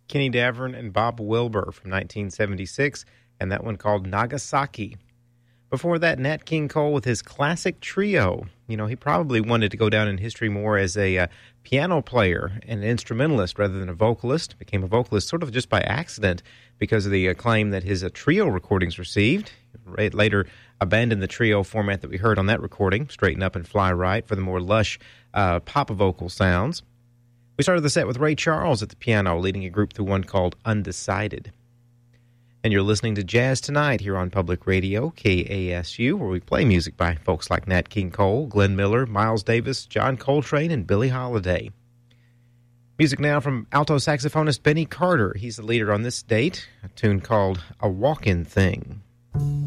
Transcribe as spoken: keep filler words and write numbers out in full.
Kenny Davern and Bob Wilbur from nineteen seventy-six, and that one called Nagasaki. Before that, Nat King Cole with his classic trio. You know, he probably wanted to go down in history more as a uh, piano player and an instrumentalist rather than a vocalist. Became a vocalist sort of just by accident because of the acclaim that his uh, trio recordings received. Right, later abandoned the trio format that we heard on that recording, Straighten Up and Fly Right, for the more lush uh, pop vocal sounds. We started the set with Ray Charles at the piano, leading a group through one called Undecided. And you're listening to Jazz Tonight here on Public Radio, K A S U, where we play music by folks like Nat King Cole, Glenn Miller, Miles Davis, John Coltrane, and Billie Holiday. Music now from alto saxophonist Benny Carter. He's the leader on this date, a tune called A Walkin' Thing.